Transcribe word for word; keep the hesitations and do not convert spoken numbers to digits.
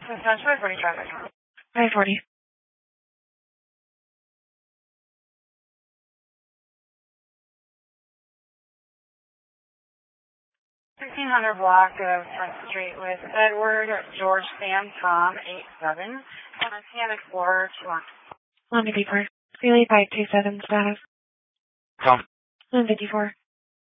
Sometimes five forty traffic. five forty. sixteen hundred block of Front Street with Edward, George, Sam, Tom, eight seven. Scan Explorer, two one. one fifty-four. Freely five two seven status. Tom. one fifty-four.